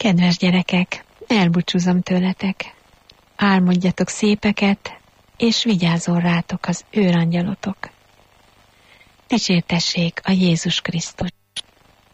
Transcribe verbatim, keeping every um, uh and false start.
Kedves gyerekek, elbúcsúzom tőletek. Álmodjatok szépeket, és vigyázzon rátok az őrangyalotok. Dicsértessék a Jézus Krisztus!